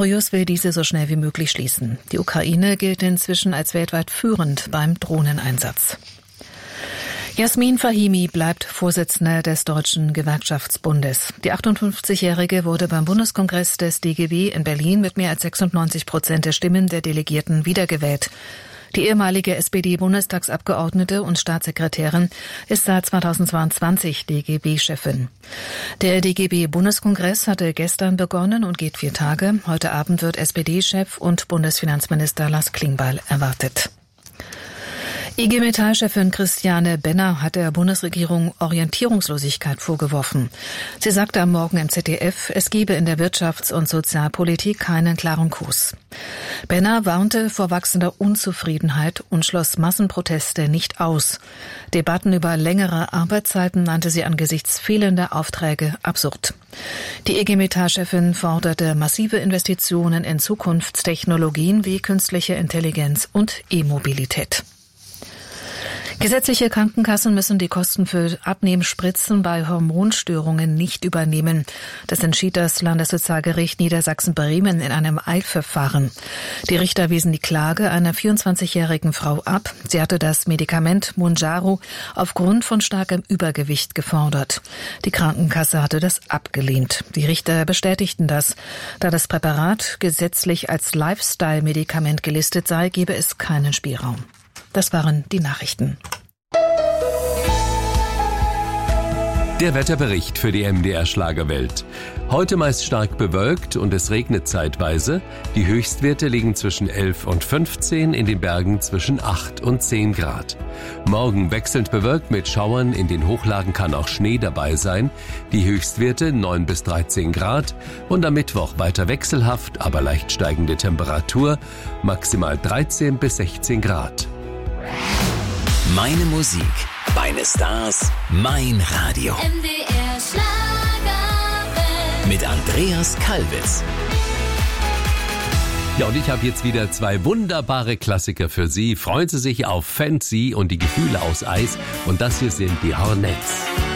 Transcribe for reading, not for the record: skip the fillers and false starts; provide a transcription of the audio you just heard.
Pistorius will diese so schnell wie möglich schließen. Die Ukraine gilt inzwischen als weltweit führend beim Drohneneinsatz. Jasmin Fahimi bleibt Vorsitzende des Deutschen Gewerkschaftsbundes. Die 58-Jährige wurde beim Bundeskongress des DGB in Berlin mit mehr als 96% der Stimmen der Delegierten wiedergewählt. Die ehemalige SPD-Bundestagsabgeordnete und Staatssekretärin ist seit 2022 DGB-Chefin. Der DGB-Bundeskongress hatte gestern begonnen und geht 4 Tage. Heute Abend wird SPD-Chef und Bundesfinanzminister Lars Klingbeil erwartet. IG Metall-Chefin Christiane Benner hat der Bundesregierung Orientierungslosigkeit vorgeworfen. Sie sagte am Morgen im ZDF, es gebe in der Wirtschafts- und Sozialpolitik keinen klaren Kurs. Benner warnte vor wachsender Unzufriedenheit und schloss Massenproteste nicht aus. Debatten über längere Arbeitszeiten nannte sie angesichts fehlender Aufträge absurd. Die IG Metall-Chefin forderte massive Investitionen in Zukunftstechnologien wie künstliche Intelligenz und E-Mobilität. Gesetzliche Krankenkassen müssen die Kosten für Abnehmspritzen bei Hormonstörungen nicht übernehmen. Das entschied das Landessozialgericht Niedersachsen-Bremen in einem Eilverfahren. Die Richter wiesen die Klage einer 24-jährigen Frau ab. Sie hatte das Medikament Mounjaro aufgrund von starkem Übergewicht gefordert. Die Krankenkasse hatte das abgelehnt. Die Richter bestätigten das. Da das Präparat gesetzlich als Lifestyle-Medikament gelistet sei, gebe es keinen Spielraum. Das waren die Nachrichten. Der Wetterbericht für die MDR Schlagerwelt. Heute meist stark bewölkt und es regnet zeitweise. Die Höchstwerte liegen zwischen 11 und 15, in den Bergen zwischen 8 und 10 Grad. Morgen wechselnd bewölkt mit Schauern, in den Hochlagen kann auch Schnee dabei sein. Die Höchstwerte 9 bis 13 Grad und am Mittwoch weiter wechselhaft, aber leicht steigende Temperatur, maximal 13 bis 16 Grad. Meine Musik, meine Stars, mein Radio. MDR Schlagerwelt. Mit Andreas Kalbitz. Ja, und ich habe jetzt wieder 2 wunderbare Klassiker für Sie. Freuen Sie sich auf Fancy und die Gefühle aus Eis. Und das hier sind die Hornets.